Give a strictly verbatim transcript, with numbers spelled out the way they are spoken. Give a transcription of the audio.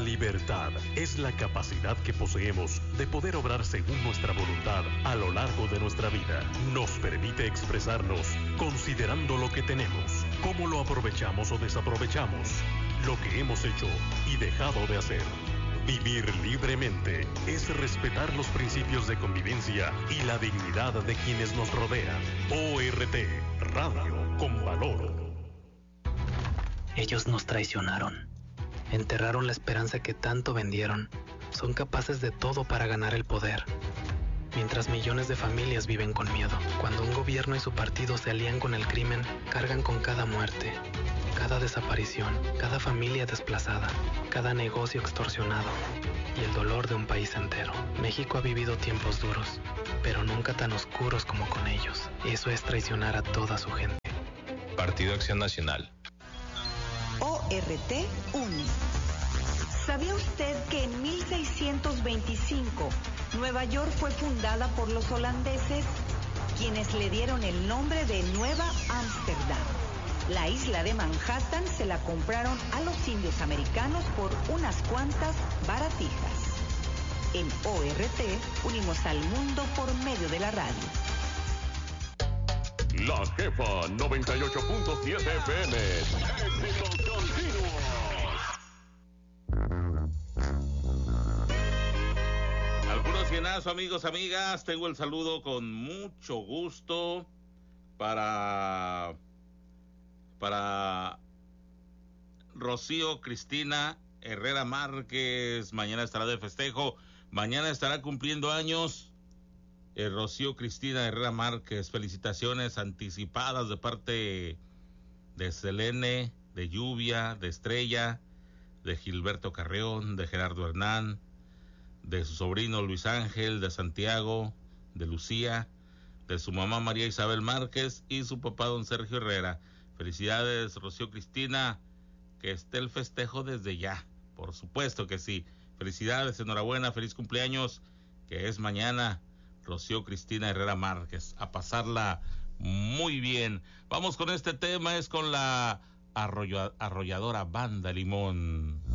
libertad es la capacidad que poseemos de poder obrar según nuestra voluntad a lo largo de nuestra vida. Nos permite expresarnos considerando lo que tenemos, cómo lo aprovechamos o desaprovechamos, lo que hemos hecho y dejado de hacer. Vivir libremente es respetar los principios de convivencia y la dignidad de quienes nos rodean. O R T, Radio con Valor. Ellos nos traicionaron. Enterraron la esperanza que tanto vendieron. Son capaces de todo para ganar el poder. Mientras millones de familias viven con miedo. Cuando un gobierno y su partido se alían con el crimen, cargan con cada muerte, cada desaparición, cada familia desplazada, cada negocio extorsionado y el dolor de un país entero. México ha vivido tiempos duros, pero nunca tan oscuros como con ellos. Eso es traicionar a toda su gente. Partido Acción Nacional. O R T une. ¿Sabía usted que en mil seiscientos veinticinco Nueva York fue fundada por los holandeses, quienes le dieron el nombre de Nueva Ámsterdam? La isla de Manhattan se la compraron a los indios americanos por unas cuantas baratijas. En O R T unimos al mundo por medio de la radio. La Jefa noventa y ocho punto siete F M. Éxitos continuos. Al puro cienazo, amigos, amigas, tengo el saludo con mucho gusto para para Rocío Cristina Herrera Márquez. Mañana estará de festejo, mañana estará cumpliendo años. Eh, Rocío Cristina Herrera Márquez, felicitaciones anticipadas de parte de Selene, de Lluvia, de Estrella, de Gilberto Carreón, de Gerardo Hernán, de su sobrino Luis Ángel, de Santiago, de Lucía, de su mamá María Isabel Márquez y su papá don Sergio Herrera. Felicidades, Rocío Cristina, que esté el festejo desde ya, por supuesto que sí. Felicidades, enhorabuena, feliz cumpleaños, que es mañana. Rocío Cristina Herrera Márquez, a pasarla muy bien. Vamos con este tema, es con la arrolla, arrolladora Banda Limón.